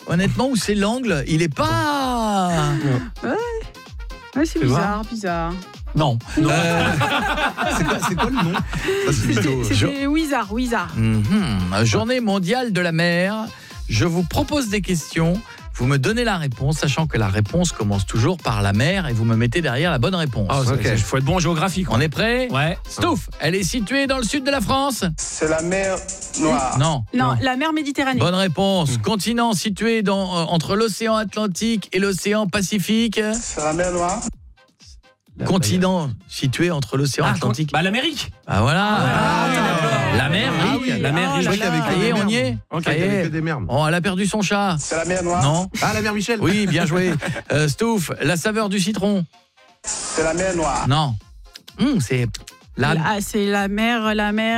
honnêtement, où c'est l'angle, il est pas... Ouais, c'est bizarre. Non. C'est quoi le nom? Ça, c'est mytho. C'était Wizard. Journée mondiale de la mer. Je vous propose des questions. Vous me donnez la réponse, sachant que la réponse commence toujours par la mer et vous me mettez derrière la bonne réponse. Il faut être bon en géographie. On est prêt? Ouais. Stouff, elle est située dans le sud de la France? C'est la mer Noire. Non. La mer Méditerranée. Bonne réponse. Continent situé entre l'océan Atlantique et l'océan Pacifique. C'est la mer Noire. Continent situé entre l'océan Atlantique. L'Amérique. Ah voilà. La mer, oui. La mer, Ça y est, on y est. Ça y est. Oh, elle a perdu son chat. C'est la mer Noire. Non. Ah, la mer Michel. Oui, bien joué. Stouff, la saveur du citron. C'est la mer Noire. Non. C'est c'est l'amertume.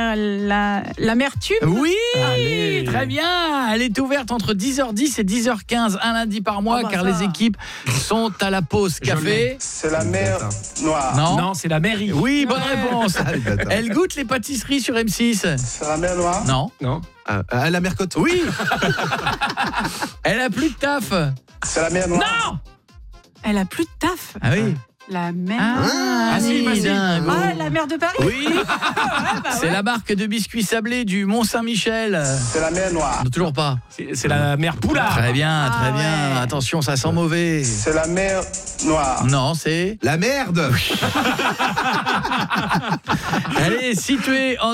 Oui, allez. très bien. Elle est ouverte entre 10h10 et 10h15 un lundi par mois car les équipes sont à la pause café. C'est la mer Noire. Non, c'est la mairie. Oui, bonne réponse. Elle goûte les pâtisseries sur M6. C'est la mer Noire. Non. La mer Côte. Oui. Elle a plus de taf. C'est la mer Noire. Non. Elle a plus de taf. Ah oui. La mer. Dingo. La mer de Paris. Oui. C'est la marque de biscuits sablés du Mont-Saint-Michel. C'est la mer Noire. Non, toujours pas. C'est la mer Poulard. Très bien. Ouais. Attention, ça sent mauvais. C'est la mer Noire. Non, c'est... La merde. Elle est située